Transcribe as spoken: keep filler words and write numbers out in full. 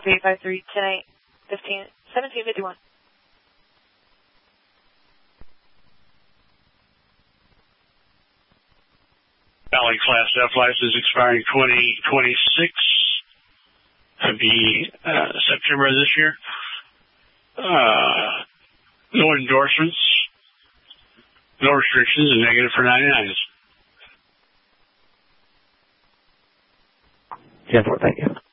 copy eight five three, ten eight, fifteen, seventeen fifty-one. Valley Class F license expiring twenty twenty-six. That'd be uh, September of this year. Uh, no endorsements, no restrictions, and negative for ninety-nines. ten four, thank you.